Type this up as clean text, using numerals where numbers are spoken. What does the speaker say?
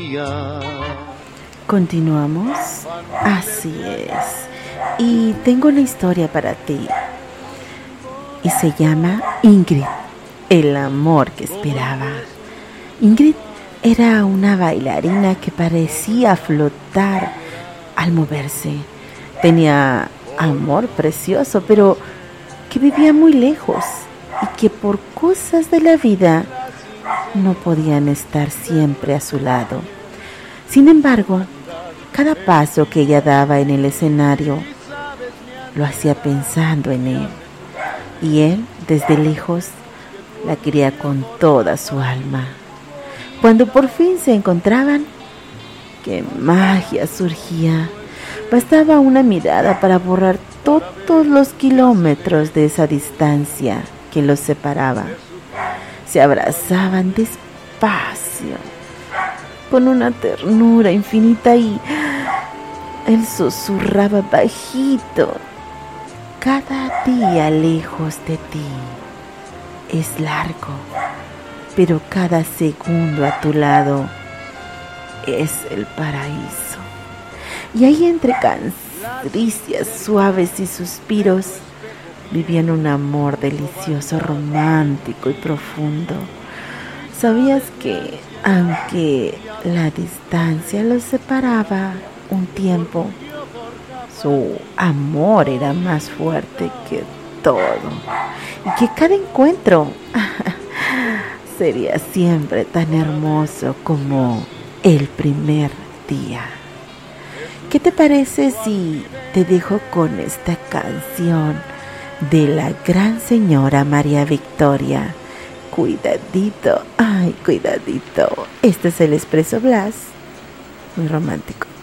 día. ¿Continuamos? Así es. Y tengo una historia para ti. Y se llama Ingrid, el amor que esperaba. Ingrid era una bailarina que parecía flotar al moverse. Tenía amor precioso, pero que vivía muy lejos y que por cosas de la vida no podían estar siempre a su lado. Sin embargo, cada paso que ella daba en el escenario lo hacía pensando en él, y él, desde lejos, la quería con toda su alma. Cuando por fin se encontraban, ¡qué magia surgía! Bastaba una mirada para borrar todos los kilómetros de esa distancia que los separaba. Se abrazaban despacio, con una ternura infinita, y él susurraba bajito: cada día lejos de ti es largo, pero cada segundo a tu lado es el paraíso. Y ahí, entre caricias suaves y suspiros, vivían un amor delicioso, romántico y profundo. ¿Sabías que, aunque la distancia los separaba un tiempo, su amor era más fuerte que todo? Y que cada encuentro sería siempre tan hermoso como el primer día. ¿Qué te parece si te dejo con esta canción de la gran señora María Victoria? Cuidadito, ay, cuidadito. Este es el Expreso Blas, muy romántico.